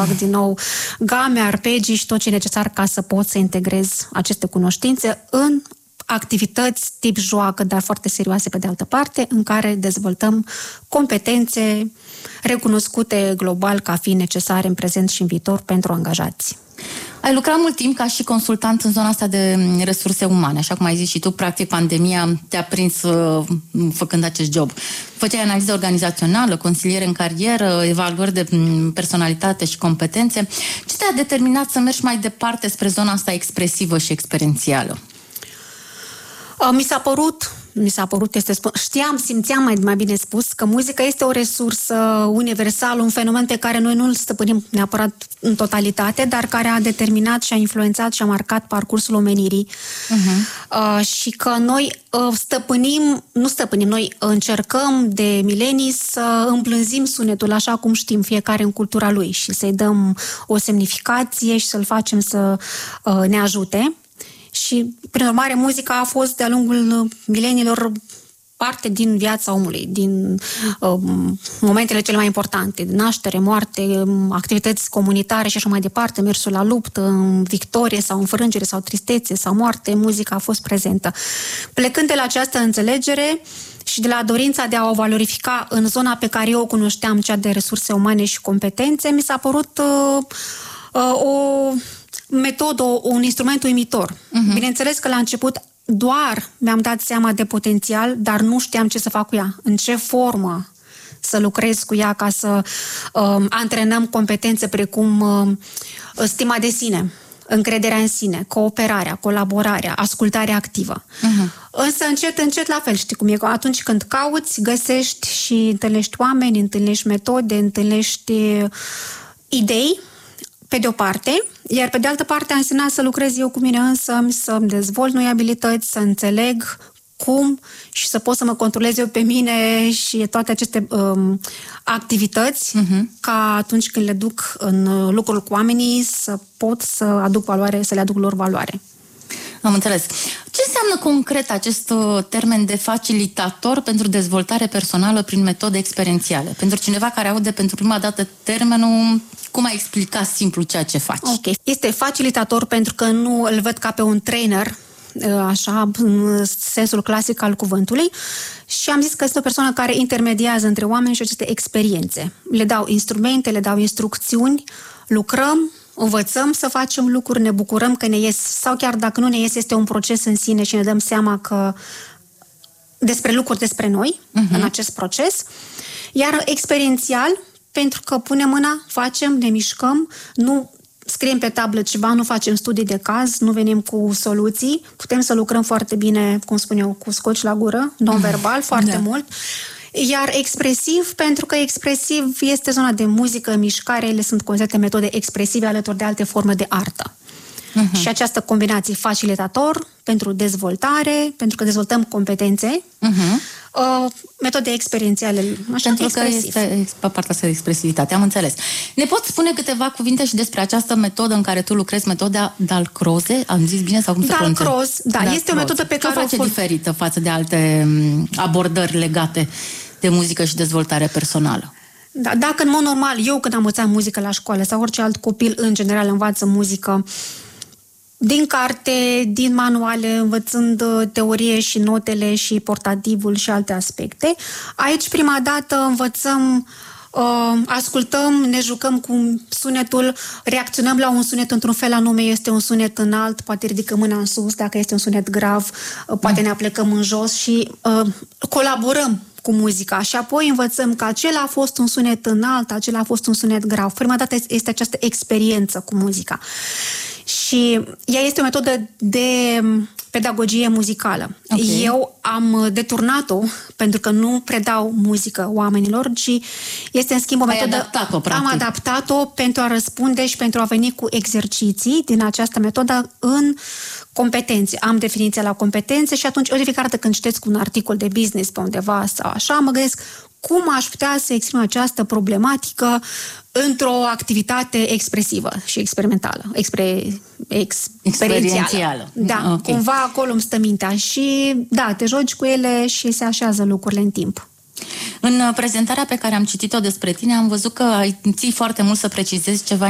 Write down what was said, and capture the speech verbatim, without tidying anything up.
fac din nou game, arpegii și tot ce e necesar ca să pot să integrez aceste cunoștințe în activități tip joacă, dar foarte serioase pe de altă parte, în care dezvoltăm competențe recunoscute global ca fiind necesare în prezent și în viitor pentru angajați. Ai lucrat mult timp ca și consultant în zona asta de resurse umane, așa cum ai zis și tu, practic pandemia te-a prins uh, făcând acest job. Făceai analiză organizațională, consiliere în carieră, evaluări de personalitate și competențe. Ce te-a determinat să mergi mai departe spre zona asta expresivă și experiențială? Mi s-a părut, mi s-a părut, este spun, știam, simțeam mai, mai bine spus, că muzica este o resursă universală, un fenomen pe care noi nu îl stăpânim neapărat în totalitate, dar care a determinat și a influențat și a marcat parcursul omenirii. Uh-huh. Uh, și că noi uh, stăpânim, nu stăpânim, noi încercăm de milenii să îmblânzim sunetul așa cum știm fiecare în cultura lui și să-i dăm o semnificație și să-l facem să uh, ne ajute. Și, prin urmare, muzica a fost de-a lungul mileniilor parte din viața omului, din uh, momentele cele mai importante, naștere, moarte, activități comunitare și așa mai departe, mersul la luptă, în victorie sau înfrângere sau tristețe sau moarte, muzica a fost prezentă. Plecând de la această înțelegere și de la dorința de a o valorifica în zona pe care eu o cunoșteam, cea de resurse umane și competențe, mi s-a părut uh, uh, o metodă, un instrument uimitor. Uh-huh. Bineînțeles că la început doar mi-am dat seama de potențial, dar nu știam ce să fac cu ea, în ce formă să lucrez cu ea ca să uh, antrenăm competențe precum uh, stima de sine, încrederea în sine, cooperarea, colaborarea, ascultarea activă. Uh-huh. Însă încet, încet la fel, știi cum e, atunci când cauți, găsești și întâlnești oameni, întâlnești metode, întâlnești idei, pe de o parte, iar pe de altă parte a însemnat să lucrez eu cu mine însă, să-mi dezvolt noi abilități, să înțeleg cum și să pot să mă controlez eu pe mine și toate aceste um, activități, uh-huh. ca atunci când le duc în lucrul cu oamenii să pot să aduc valoare, să le aduc lor valoare. Am înțeles. Ce înseamnă concret acest termen de facilitator pentru dezvoltare personală prin metode experiențiale? Pentru cineva care aude pentru prima dată termenul, cum ai explica simplu ceea ce faci? Ok. Este facilitator pentru că nu îl văd ca pe un trainer, așa, în sensul clasic al cuvântului, și am zis că este o persoană care intermediază între oameni și aceste experiențe. Le dau instrumente, le dau instrucțiuni, lucrăm, învățăm să facem lucruri, ne bucurăm că ne ies, sau chiar dacă nu ne ies, este un proces în sine și ne dăm seama că despre lucruri despre noi, uh-huh. în acest proces. Iar experiențial, pentru că punem mâna, facem, ne mișcăm, nu scriem pe tablă ceva, nu facem studii de caz, nu venim cu soluții, putem să lucrăm foarte bine, cum spun eu, cu scoci la gură, non-verbal, foarte da. mult. Iar expresiv, pentru că expresiv este zona de muzică, mișcare, ele sunt considerate metode expresive alături de alte forme de artă. Uh-huh. Și această combinație facilitator pentru dezvoltare, pentru că dezvoltăm competențe, uh-huh. uh, metode experiențiale, așa, pentru expresiv. că este partea asta de expresivitate, am înțeles. Ne poți spune câteva cuvinte și despre această metodă în care tu lucrezi, metoda Dalcroze? Am zis bine sau cum se pronunță? Dalcroze, da, Dalcroze. Este o metodă pe care ce o face o diferită față de alte abordări legate de muzică și dezvoltare personală? Da, dacă în mod normal, eu când am învățat muzică la școală sau orice alt copil în general învață muzică din carte, din manuale, învățând teorie și notele și portativul și alte aspecte. Aici, prima dată, învățăm, uh, ascultăm, ne jucăm cu sunetul, reacționăm la un sunet într-un fel anume, este un sunet înalt, poate ridicăm mâna în sus, dacă este un sunet grav, uh, poate ne aplecăm în jos și uh, colaborăm cu muzica și apoi învățăm că acela a fost un sunet înalt, acela a fost un sunet grav. Prima dată este această experiență cu muzica. Și ea este o metodă de pedagogie muzicală. Okay. Eu am deturnat-o pentru că nu predau muzică oamenilor, ci este în schimb o metodă... adaptat-o, practic. Am adaptat-o pentru a răspunde și pentru a veni cu exerciții din această metodă în competențe. Am definiția la competențe și atunci, ori fiecare dată când citesc un articol de business pe undeva sau așa, mă gândesc cum aș putea să exprim această problematică într-o activitate expresivă și experimentală, expre, ex, experiențială. Da, okay. Cumva acolo îmi stă mintea și da, te joci cu ele și se așează lucrurile în timp. În prezentarea pe care am citit-o despre tine am văzut că ții foarte mult să precizezi ceva